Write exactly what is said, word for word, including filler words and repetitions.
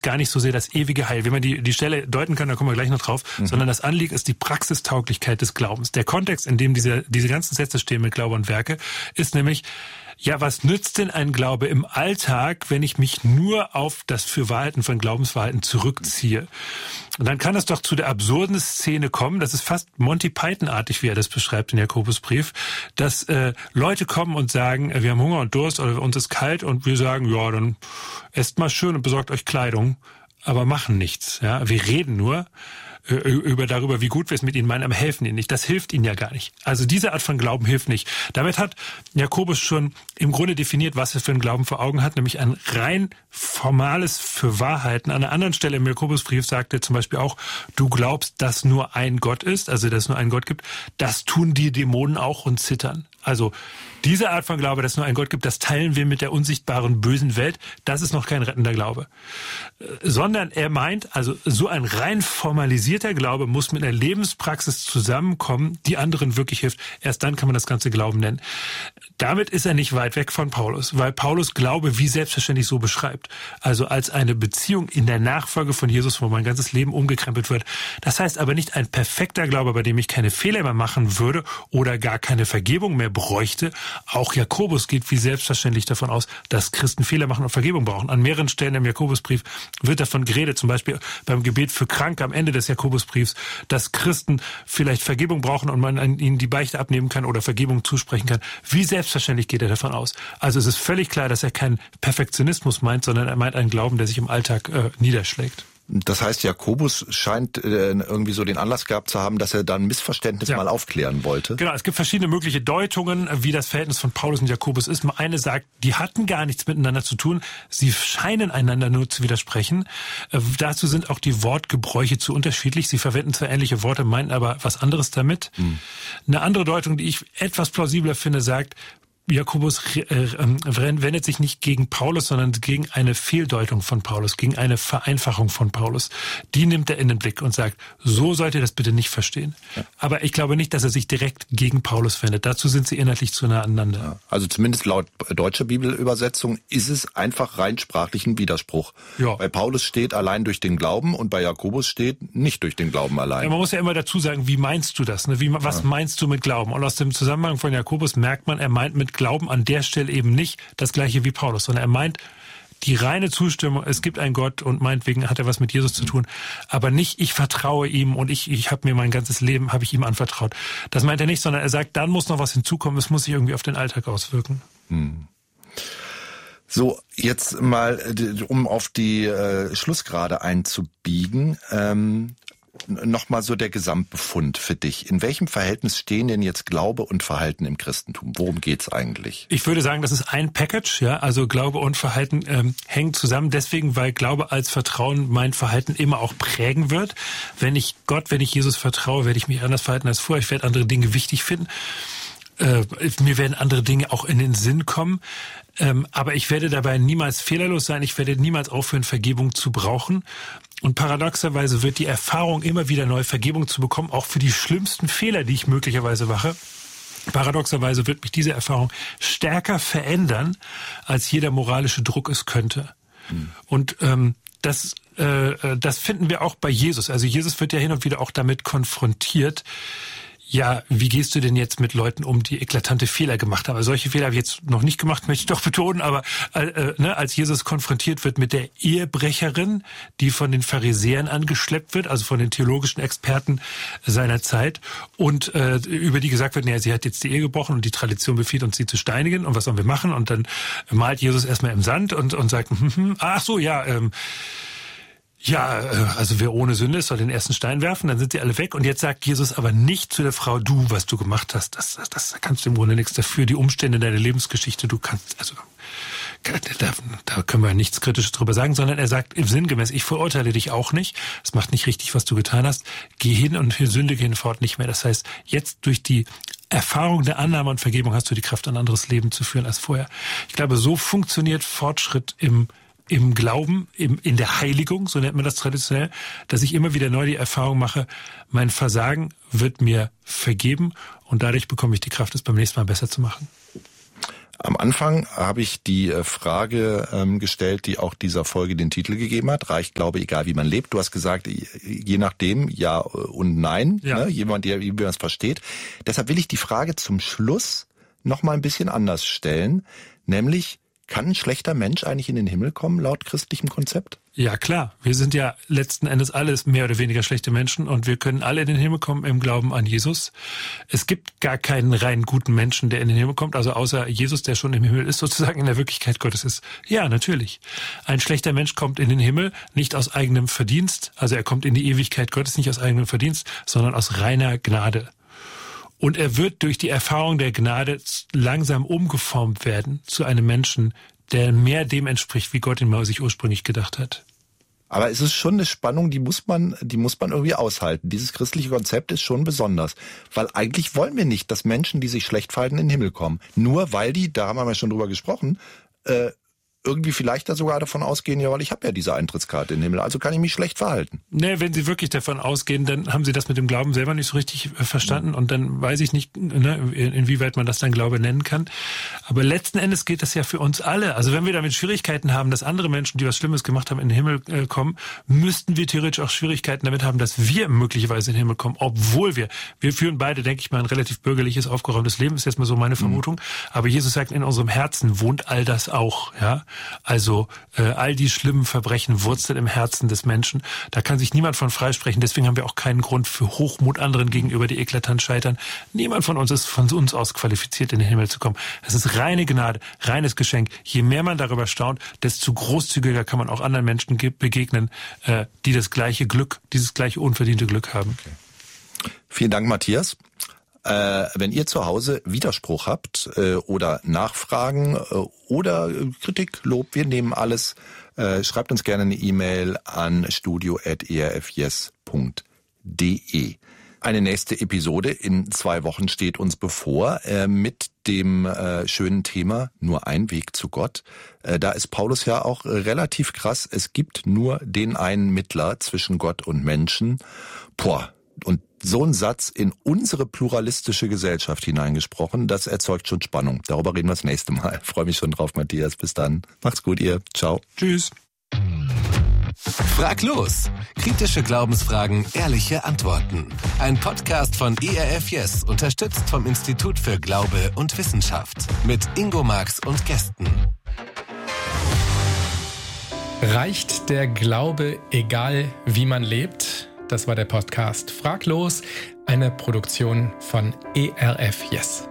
gar nicht so sehr das ewige Heil. Wenn man die, die Stelle deuten kann, da kommen wir gleich noch drauf, mhm. sondern das Anliegen ist die Praxistauglichkeit des Glaubens. Der Kontext, in dem diese, diese ganzen Sätze stehen mit Glaube und Werke, ist nämlich, ja, was nützt denn ein Glaube im Alltag, wenn ich mich nur auf das Fürwahrhalten von Glaubensverhalten zurückziehe? Und dann kann es doch zu der absurden Szene kommen, das ist fast Monty Python-artig, wie er das beschreibt in Jakobusbrief, dass äh, Leute kommen und sagen, wir haben Hunger und Durst oder uns ist kalt und wir sagen, ja, dann esst mal schön und besorgt euch Kleidung, aber machen nichts. Ja, wir reden nur über darüber, wie gut wir es mit ihnen meinen, aber helfen ihnen nicht. Das hilft ihnen ja gar nicht. Also diese Art von Glauben hilft nicht. Damit hat Jakobus schon im Grunde definiert, was er für einen Glauben vor Augen hat, nämlich ein rein formales Fürwahrhalten. An einer anderen Stelle im Jakobusbrief sagt er zum Beispiel auch, du glaubst, dass nur ein Gott ist, also dass es nur einen Gott gibt. Das tun die Dämonen auch und zittern. Also diese Art von Glaube, dass es nur einen Gott gibt, das teilen wir mit der unsichtbaren, bösen Welt. Das ist noch kein rettender Glaube. Sondern er meint, also so ein rein formalisierter Glaube muss mit einer Lebenspraxis zusammenkommen, die anderen wirklich hilft. Erst dann kann man das Ganze Glauben nennen. Damit ist er nicht weit weg von Paulus, weil Paulus Glaube wie selbstverständlich so beschreibt. Also als eine Beziehung in der Nachfolge von Jesus, wo mein ganzes Leben umgekrempelt wird. Das heißt aber nicht ein perfekter Glaube, bei dem ich keine Fehler mehr machen würde oder gar keine Vergebung mehr bräuchte. Auch Jakobus geht wie selbstverständlich davon aus, dass Christen Fehler machen und Vergebung brauchen. An mehreren Stellen im Jakobusbrief wird davon geredet, zum Beispiel beim Gebet für Kranke am Ende des Jakobusbriefs, dass Christen vielleicht Vergebung brauchen und man ihnen die Beichte abnehmen kann oder Vergebung zusprechen kann. Wie selbstverständlich geht er davon aus? Also es ist völlig klar, dass er keinen Perfektionismus meint, sondern er meint einen Glauben, der sich im Alltag äh, niederschlägt. Das heißt, Jakobus scheint äh, irgendwie so den Anlass gehabt zu haben, dass er da ein Missverständnis ja. mal aufklären wollte. Genau, es gibt verschiedene mögliche Deutungen, wie das Verhältnis von Paulus und Jakobus ist. Eine sagt, die hatten gar nichts miteinander zu tun, sie scheinen einander nur zu widersprechen. Äh, dazu sind auch die Wortgebräuche zu unterschiedlich. Sie verwenden zwar ähnliche Worte, meinen aber was anderes damit. Hm. Eine andere Deutung, die ich etwas plausibler finde, sagt, Jakobus äh, wendet sich nicht gegen Paulus, sondern gegen eine Fehldeutung von Paulus, gegen eine Vereinfachung von Paulus. Die nimmt er in den Blick und sagt, so sollt ihr das bitte nicht verstehen. Ja. Aber ich glaube nicht, dass er sich direkt gegen Paulus wendet. Dazu sind sie inhaltlich zu nah aneinander. Ja. Also zumindest laut deutscher Bibelübersetzung ist es einfach rein sprachlich ein Widerspruch. Ja. Bei Paulus steht allein durch den Glauben und bei Jakobus steht nicht durch den Glauben allein. Ja, man muss ja immer dazu sagen, wie meinst du das? Ne? Wie, was ja. meinst du mit Glauben? Und aus dem Zusammenhang von Jakobus merkt man, er meint mit Glauben an der Stelle eben nicht das Gleiche wie Paulus, sondern er meint die reine Zustimmung, es gibt einen Gott und meinetwegen hat er was mit Jesus zu tun, aber nicht, ich vertraue ihm und ich ich habe mir mein ganzes Leben, habe ich ihm anvertraut. Das meint er nicht, sondern er sagt, dann muss noch was hinzukommen, es muss sich irgendwie auf den Alltag auswirken. Hm. So, jetzt mal, um auf die äh, Schlussgrade einzubiegen, ähm, nochmal so der Gesamtbefund für dich. In welchem Verhältnis stehen denn jetzt Glaube und Verhalten im Christentum? Worum geht's eigentlich? Ich würde sagen, das ist ein Package, ja. Also Glaube und Verhalten ähm, hängen zusammen. Deswegen, weil Glaube als Vertrauen mein Verhalten immer auch prägen wird. Wenn ich Gott, wenn ich Jesus vertraue, werde ich mich anders verhalten als vorher. Ich werde andere Dinge wichtig finden. Äh, mir werden andere Dinge auch in den Sinn kommen. Ähm, aber ich werde dabei niemals fehlerlos sein. Ich werde niemals aufhören, Vergebung zu brauchen. Und paradoxerweise wird die Erfahrung, immer wieder neue Vergebung zu bekommen, auch für die schlimmsten Fehler, die ich möglicherweise mache, paradoxerweise wird mich diese Erfahrung stärker verändern, als jeder moralische Druck es könnte. Mhm. Und ähm, das, äh, das finden wir auch bei Jesus. Also Jesus wird ja hin und wieder auch damit konfrontiert, ja, wie gehst du denn jetzt mit Leuten um, die eklatante Fehler gemacht haben? Also solche Fehler habe ich jetzt noch nicht gemacht, möchte ich doch betonen, aber äh, ne, als Jesus konfrontiert wird mit der Ehebrecherin, die von den Pharisäern angeschleppt wird, also von den theologischen Experten seiner Zeit, und äh, über die gesagt wird, naja, sie hat jetzt die Ehe gebrochen und die Tradition befiehlt uns, sie zu steinigen, und was sollen wir machen? Und dann malt Jesus erstmal im Sand und, und sagt, hm, hm, ach so, ja, ähm, Ja, also wer ohne Sünde ist, soll den ersten Stein werfen, dann sind sie alle weg. Und jetzt sagt Jesus aber nicht zu der Frau, du, was du gemacht hast, das, das, das kannst du im Grunde nichts dafür, die Umstände deiner Lebensgeschichte, du kannst, also da, da können wir nichts Kritisches drüber sagen, sondern er sagt im sinngemäß, ich verurteile dich auch nicht, es macht nicht richtig, was du getan hast, geh hin und sündige hinfort nicht mehr. Das heißt, jetzt durch die Erfahrung der Annahme und Vergebung hast du die Kraft, ein anderes Leben zu führen als vorher. Ich glaube, so funktioniert Fortschritt im im Glauben, im, in der Heiligung, so nennt man das traditionell, dass ich immer wieder neu die Erfahrung mache, mein Versagen wird mir vergeben und dadurch bekomme ich die Kraft, es beim nächsten Mal besser zu machen. Am Anfang habe ich die Frage ähm, gestellt, die auch dieser Folge den Titel gegeben hat. Reicht Glaube, egal wie man lebt. Du hast gesagt, je nachdem, ja und nein. Ja. Ne? Jemand, der, wie man es versteht. Deshalb will ich die Frage zum Schluss noch mal ein bisschen anders stellen. Nämlich, kann ein schlechter Mensch eigentlich in den Himmel kommen, laut christlichem Konzept? Ja, klar. Wir sind ja letzten Endes alles mehr oder weniger schlechte Menschen und wir können alle in den Himmel kommen im Glauben an Jesus. Es gibt gar keinen rein guten Menschen, der in den Himmel kommt, also außer Jesus, der schon im Himmel ist, sozusagen in der Wirklichkeit Gottes ist. Ja, natürlich. Ein schlechter Mensch kommt in den Himmel nicht aus eigenem Verdienst, also er kommt in die Ewigkeit Gottes nicht aus eigenem Verdienst, sondern aus reiner Gnade. Und er wird durch die Erfahrung der Gnade langsam umgeformt werden zu einem Menschen, der mehr dem entspricht, wie Gott ihn mal sich ursprünglich gedacht hat. Aber es ist schon eine Spannung, die muss man, die muss man irgendwie aushalten. Dieses christliche Konzept ist schon besonders. Weil eigentlich wollen wir nicht, dass Menschen, die sich schlecht verhalten, in den Himmel kommen. Nur weil die, da haben wir ja schon drüber gesprochen, äh, irgendwie vielleicht da sogar davon ausgehen, ja, weil ich habe ja diese Eintrittskarte in den Himmel, also kann ich mich schlecht verhalten. Nee, wenn Sie wirklich davon ausgehen, dann haben Sie das mit dem Glauben selber nicht so richtig verstanden mhm. und dann weiß ich nicht, ne, inwieweit man das dann Glaube nennen kann. Aber letzten Endes geht das ja für uns alle. Also wenn wir damit Schwierigkeiten haben, dass andere Menschen, die was Schlimmes gemacht haben, in den Himmel äh, kommen, müssten wir theoretisch auch Schwierigkeiten damit haben, dass wir möglicherweise in den Himmel kommen, obwohl wir, wir führen beide, denke ich mal, ein relativ bürgerliches, aufgeräumtes Leben, ist jetzt mal so meine Vermutung. Mhm. Aber Jesus sagt, in unserem Herzen wohnt all das auch, ja. Also äh, all die schlimmen Verbrechen wurzeln im Herzen des Menschen. Da kann sich niemand von freisprechen. Deswegen haben wir auch keinen Grund für Hochmut anderen gegenüber, die eklatant scheitern. Niemand von uns ist von uns aus qualifiziert, in den Himmel zu kommen. Es ist reine Gnade, reines Geschenk. Je mehr man darüber staunt, desto großzügiger kann man auch anderen Menschen begegnen, äh, die das gleiche Glück, dieses gleiche unverdiente Glück haben. Okay. Vielen Dank, Matthias. Äh, wenn ihr zu Hause Widerspruch habt äh, oder Nachfragen äh, oder Kritik, Lob, wir nehmen alles, äh, schreibt uns gerne eine E-Mail an studio at e r f yes punkt d e. Eine nächste Episode in zwei Wochen steht uns bevor äh, mit dem äh, schönen Thema Nur ein Weg zu Gott. Äh, da ist Paulus ja auch äh, relativ krass. Es gibt nur den einen Mittler zwischen Gott und Menschen. Boah, und so ein Satz in unsere pluralistische Gesellschaft hineingesprochen, das erzeugt schon Spannung. Darüber reden wir das nächste Mal. Ich freue mich schon drauf, Matthias. Bis dann. Macht's gut, ihr. Ciao. Tschüss. Frag los. Kritische Glaubensfragen, ehrliche Antworten. Ein Podcast von E R F Yes, unterstützt vom Institut für Glaube und Wissenschaft. Mit Ingo Marx und Gästen. Reicht der Glaube, egal wie man lebt? Das war der Podcast Frag los, eine Produktion von E R F Yes.